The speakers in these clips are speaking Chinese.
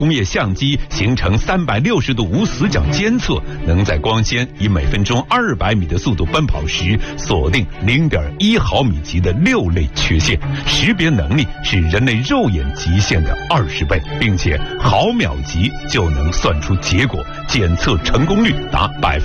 工业相机形成360度无死角监测，能在光纤以每分钟200米的速度奔跑时，锁定0.1毫米级的6类缺陷，识别能力是人类肉眼极限的20倍，并且毫秒级就能算出结果，检测成功率达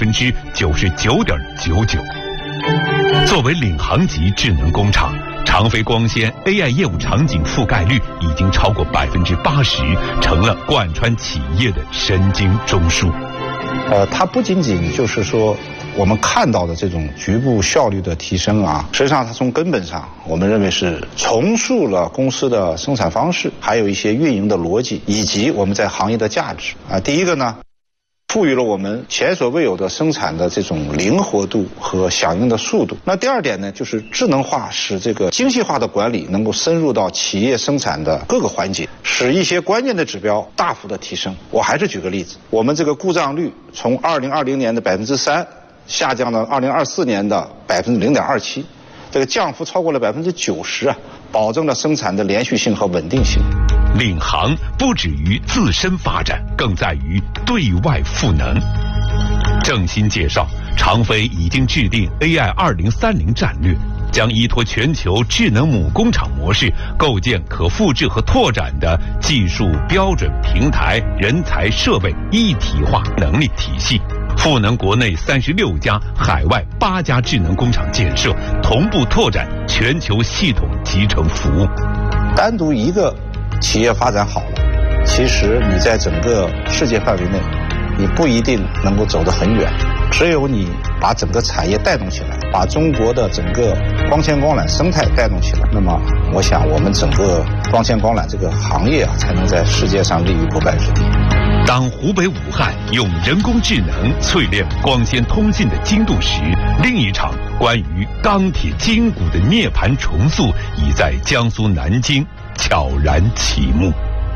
99.99%。作为领航级智能工厂，长飞光纤 AI 业务场景覆盖率已经超过80%，成了贯穿企业的神经中枢。 它不仅仅就是说我们看到的这种局部效率的提升啊，实际上它从根本上，我们认为是重塑了公司的生产方式，还有一些运营的逻辑，以及我们在行业的价值啊。第一个呢，赋予了我们前所未有的生产的这种灵活度和响应的速度。那第二点呢，就是智能化使这个精细化的管理能够深入到企业生产的各个环节，使一些关键的指标大幅的提升。我还是举个例子，我们这个故障率从2020年的3%下降到2024年的0.27%，这个降幅超过了90%啊，保证了生产的连续性和稳定性。 领航不止于自身发展，更在于对外赋能。郑鑫介绍，长飞已经制定 AI 2030战略，将依托全球智能母工厂模式，构建可复制和拓展的技术标准平台、人才设备一体化能力体系，赋能国内36家、海外8家智能工厂建设，同步拓展全球系统集成服务。 单独一个企业发展好了，其实你在整个世界范围内，你不一定能够走得很远。只有你把整个产业带动起来，把中国的整个光纤光缆生态带动起来，那么我想我们整个光纤光缆这个行业啊，才能在世界上立于不败之地。 当湖北武汉用人工智能淬炼光纤通信的精度时，另一场关于钢铁筋骨的涅槃重塑已在江苏南京悄然启幕。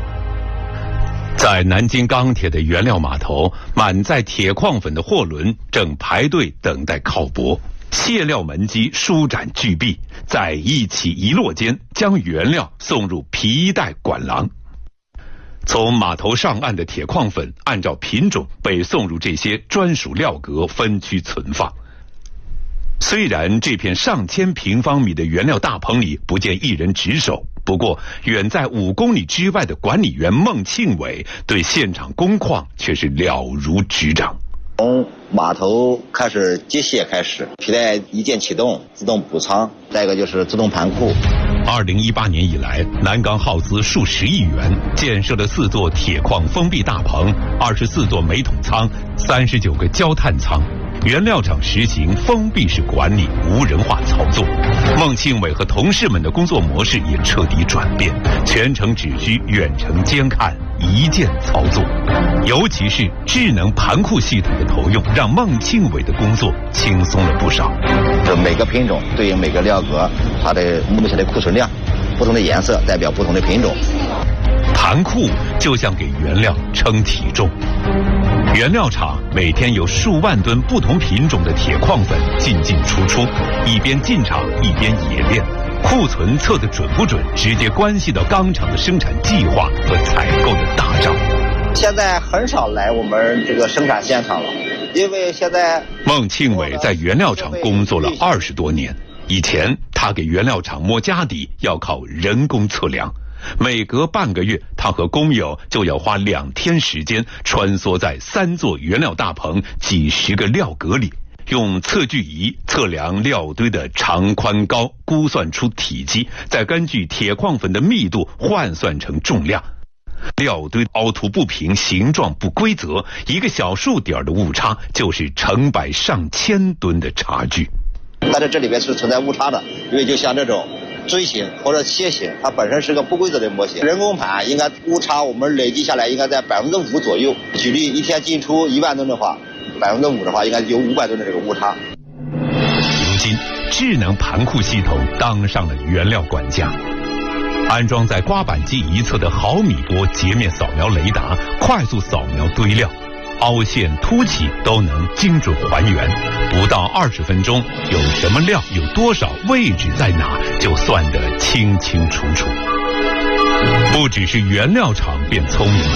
在南京钢铁的原料码头，满载铁矿粉的货轮正排队等待靠泊，卸料门机舒展巨臂，在一起一落间将原料送入皮带管廊。从码头上岸的铁矿粉按照品种被送入这些专属料格分区存放。虽然这片上千平方米的原料大棚里不见一人值守，不过远在5公里之外的管理员孟庆伟对现场工况却是了如指掌。 从码头开始接卸开始，皮带一键启动，自动补仓，再一个就是自动盘库。 2018年以来，南钢耗资数十亿元，建设了4座铁矿封闭大棚、24座煤桶仓、39个焦炭仓。原料厂实行封闭式管理，无人化操作。孟庆伟和同事们的工作模式也彻底转变，全程只需远程监看，一键操作。尤其是智能盘库系统的投用，让孟庆伟的工作轻松了不少。 这每个品种对应每个料格，它的目前的库存量，不同的颜色代表不同的品种。 盘库就像给原料称体重。原料厂每天有数万吨不同品种的铁矿粉进进出出，一边进厂一边冶炼，库存测得准不准，直接关系到钢厂的生产计划和采购的大账。 现在很少来我们这个生产现场了，因为现在孟庆伟在原料厂工作了20多年，以前他给原料厂摸家底要靠人工测量。每隔半个月，他和工友就要花2天时间穿梭在3座原料大棚、几十个料格里，用测距仪测量料堆的长宽高，估算出体积，再根据铁矿粉的密度换算成重量。料堆凹凸不平，形状不规则，一个小数点的误差就是成百上千吨的差距。 但是这里边是存在误差的，因为就像这种锥形或者楔形，它本身是个不规则的模型，人工盘应该误差我们累计下来应该在5%左右。举例一天进出1万吨的话，5%的话应该有500吨的这个误差。 如今智能盘库系统当上了原料管家，安装在刮板机一侧的毫米波截面扫描雷达，快速扫描堆料，凹陷凸起都能精准还原，不到20分钟，有什么料，有多少，位置在哪，就算得清清楚楚。不只是原料厂变聪明了，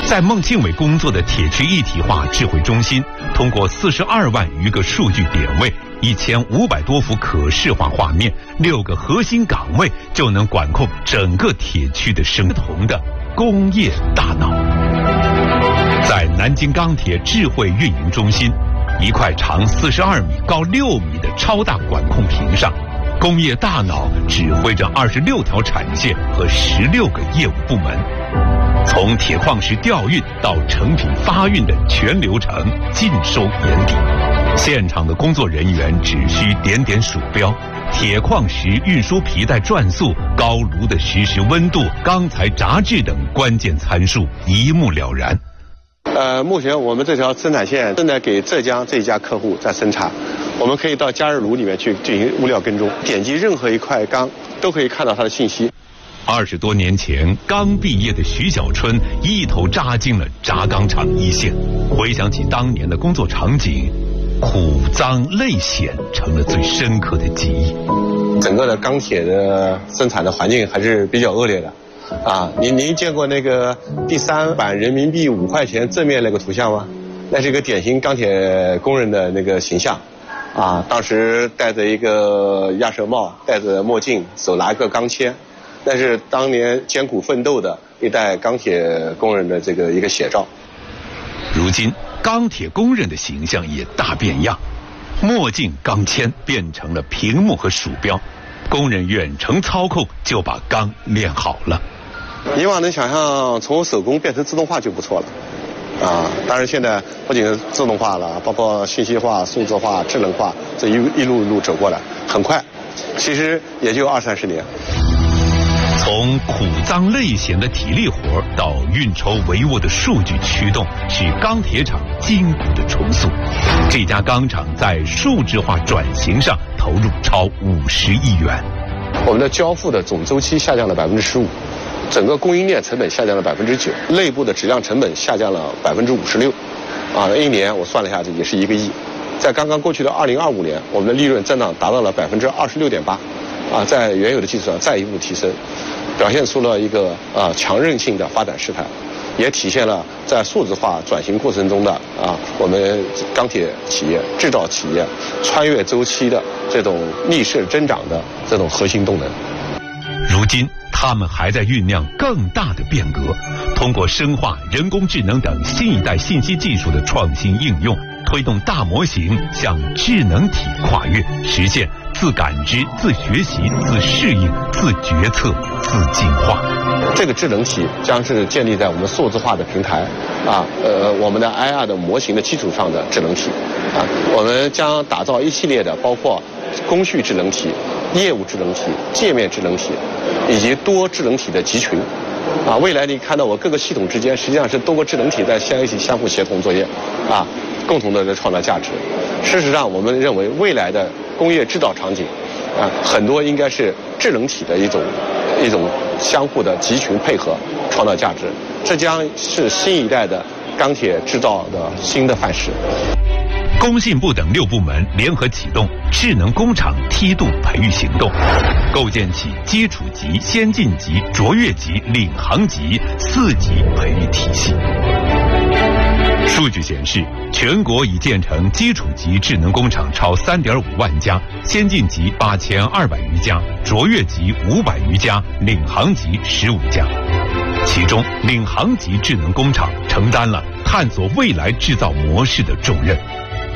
在孟庆伟工作的铁区一体化智慧中心，通过42万余个数据点位、1500多幅可视化画面、6个核心岗位，就能管控整个铁区的生同的工业大脑。在南京钢铁智慧运营中心，一块长42米、高6米的超大管控屏上，工业大脑指挥着26条产线和16个业务部门，从铁矿石调运到成品发运的全流程尽收眼底。现场的工作人员只需点点鼠标，铁矿石运输皮带转速、高炉的实时温度、钢材炸制等关键参数一目了然。 目前我们这条生产线正在给浙江这一家客户在生产，我们可以到加热炉里面去进行物料跟踪，点击任何一块钢都可以看到它的信息。 20多年前刚毕业的徐小春一头扎进了轧钢厂一线，回想起当年的工作场景，苦脏累险成了最深刻的记忆。 整个的钢铁的生产的环境还是比较恶劣的。您见过那个第3版人民币5块钱正面那个图像吗？那是一个典型钢铁工人的那个形象。当时戴着一个鸭舌帽，戴着墨镜，手拿一个钢钎，那是当年艰苦奋斗的一代钢铁工人的这个一个写照。 如今钢铁工人的形象也大变样，墨镜、钢钎变成了屏幕和鼠标，工人远程操控就把钢炼好了。 以往能想象从手工变成自动化就不错了。当然现在不仅是自动化了，包括信息化、数字化、智能化，这一路走过来，很快，其实也就20-30年。 从苦脏累险的体力活到运筹帷幄的数据驱动，是钢铁厂筋骨的重塑。这家钢厂在数字化转型上投入超50亿元。 我们的交付的总周期下降了15%，整个供应链成本下降了9%，内部的质量成本下降了56%。一年我算了一下，这也是1个亿。在刚刚过去的2025年，我们的利润增长达到了26.8%。在原有的基础上再一步提升，表现出了一个强韧性的发展势态，也体现了在数字化转型过程中的我们钢铁企业、制造企业穿越周期的这种逆势增长的这种核心动能。 如今他们还在酝酿更大的变革，通过深化人工智能等新一代信息技术的创新应用，推动大模型向智能体跨越，实现自感知、自学习、自适应、自决策、自进化。 这个智能体将是建立在我们数字化的平台我们的 IR 的模型的基础上的智能体我们将打造一系列的包括工序智能体、业务智能体、界面智能体以及多智能体的集群未来你看到我各个系统之间实际上是多个智能体在一起相互协同作业共同的创造价值。事实上我们认为未来的工业制造场景很多应该是智能体的一种相互的集群配合创造价值，这将是新一代的钢铁制造的新的范式。 工信部等6部门联合启动智能工厂梯度培育行动，构建起基础级、先进级、卓越级、领航级4级培育体系。数据显示，全国已建成基础级智能工厂超3.5万家，先进级8200余家，卓越级500余家，领航级15家。其中，领航级智能工厂承担了探索未来制造模式的重任。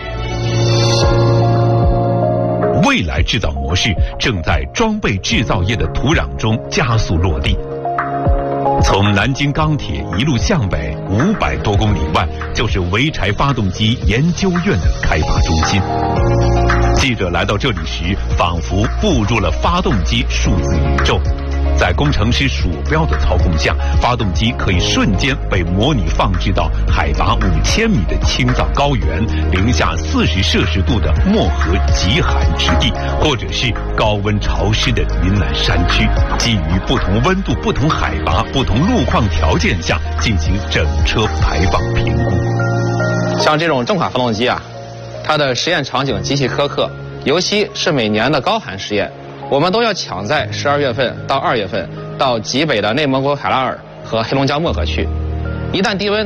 未来制造模式正在装备制造业的土壤中加速落地。从南京钢铁一路向北500多公里外，就是潍柴发动机研究院的开发中心。记者来到这里时，仿佛步入了发动机数字宇宙。在工程师鼠标的操控下，发动机可以瞬间被模拟放置到海拔5000米的青藏高原、零下40摄氏度的漠河极寒之地，或者是高温潮湿的云南山区，基于不同温度、不同海拔、不同路况条件下进行整车排放评估。 像这种正款发动机它的实验场景极其苛刻，尤其是每年的高寒实验。我们都要抢在12月份到2月份到极北的内蒙古海拉尔和黑龙江漠河去。 一旦低温